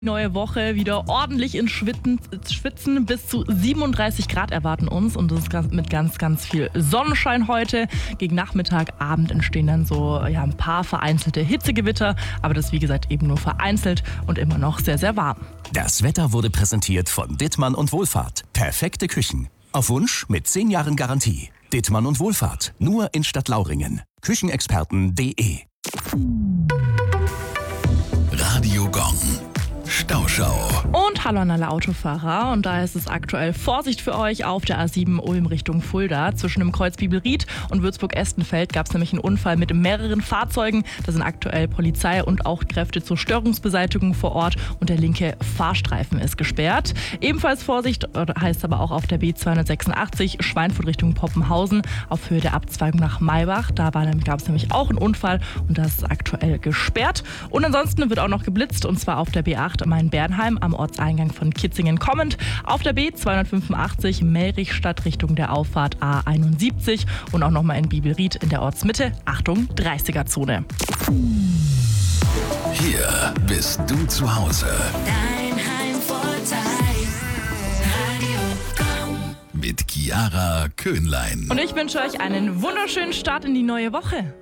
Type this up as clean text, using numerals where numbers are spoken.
Neue Woche wieder ordentlich in Schwitzen. Bis zu 37 Grad erwarten uns und das ist mit ganz, ganz viel Sonnenschein heute. Gegen Nachmittag, Abend entstehen dann so ein paar vereinzelte Hitzegewitter, aber das wie gesagt eben nur vereinzelt und immer noch sehr, sehr warm. Das Wetter wurde präsentiert von Dittmann und Wohlfahrt. Perfekte Küchen. Auf Wunsch mit 10 Jahren Garantie. Dittmann und Wohlfahrt. Nur in Stadtlauringen. Küchenexperten.de. Radio Gong. Stauschau. Und hallo an alle Autofahrer. Und da ist es aktuell Vorsicht für euch auf der A7 Ulm Richtung Fulda. Zwischen dem Kreuz Bibelried und Würzburg-Estenfeld gab es nämlich einen Unfall mit mehreren Fahrzeugen. Da sind aktuell Polizei und auch Kräfte zur Störungsbeseitigung vor Ort und der linke Fahrstreifen ist gesperrt. Ebenfalls Vorsicht heißt aber auch auf der B286 Schweinfurt Richtung Poppenhausen auf Höhe der Abzweigung nach Maybach. Da gab es nämlich auch einen Unfall und das ist aktuell gesperrt. Und ansonsten wird auch noch geblitzt und zwar auf der B8 Main-Bernheim am Ortseingang von Kitzingen kommend, auf der B285 Melrichstadt Richtung der Auffahrt A71 und auch nochmal in Bibelried in der Ortsmitte. Achtung, 30er-Zone. Hier bist du zu Hause. Dein Heimvorteil. Radio Gong. Mit Chiara Köhnlein. Und ich wünsche euch einen wunderschönen Start in die neue Woche.